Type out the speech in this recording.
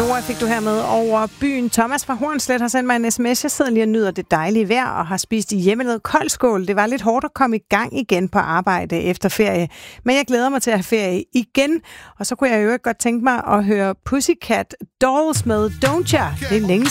Nora fik du her med over byen. Thomas fra Hornslet har sendt mig en sms. Jeg sidder lige og nyder det dejlige vejr og har spist i hjemmelavet koldskål. Det var lidt hårdt at komme i gang igen på arbejde efter ferie. Men jeg glæder mig til at have ferie igen. Og så kunne jeg jo godt tænke mig at høre Pussycat Dolls med Don't Ya. Det er længe